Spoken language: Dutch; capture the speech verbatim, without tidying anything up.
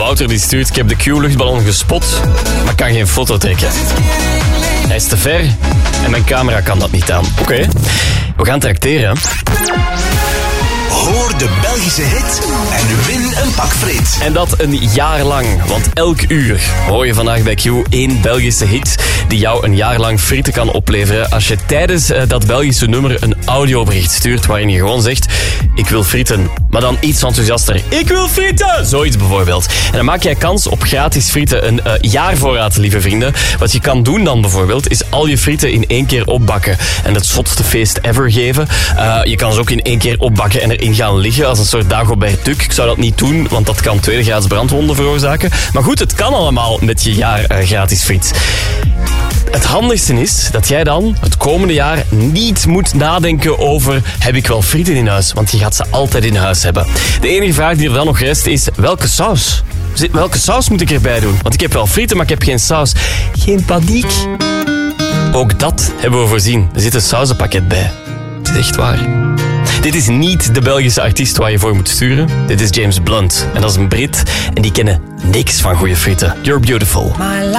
Wouter die stuurt, ik heb de Q-luchtballon gespot, maar kan geen foto trekken. Hij is te ver en mijn camera kan dat niet aan. Oké, okay. We gaan tracteren. Hoor de Belgische hit en win een pak friet. En dat een jaar lang, want elk uur hoor je vandaag bij Q één Belgische hit die jou een jaar lang frieten kan opleveren als je tijdens uh, dat Belgische nummer een audiobericht stuurt waarin je gewoon zegt, ik wil frieten, maar dan iets enthousiaster. Ik wil frieten! Zoiets bijvoorbeeld. En dan maak jij kans op gratis frieten, een uh, jaarvoorraad, lieve vrienden. Wat je kan doen dan bijvoorbeeld, is al je frieten in één keer opbakken en het zotste feest ever geven. Uh, je kan ze ook in één keer opbakken en erin gaan liggen als een soort Dagobert Duck. Ik zou dat niet doen, want dat kan tweede graads brandwonden veroorzaken. Maar goed, het kan allemaal met je jaar uh, gratis friet. Het handigste is dat jij dan het komende jaar niet moet nadenken over heb ik wel frieten in huis, want je gaat ze altijd in huis hebben. De enige vraag die er dan nog rest is, welke saus? Welke saus moet ik erbij doen? Want ik heb wel frieten, maar ik heb geen saus. Geen paniek. Ook dat hebben we voorzien. Er zit een sausenpakket bij. Het is echt waar. Dit is niet de Belgische artiest waar je voor moet sturen. Dit is James Blunt. En dat is een Brit. En die kennen niks van goede frieten. You're beautiful.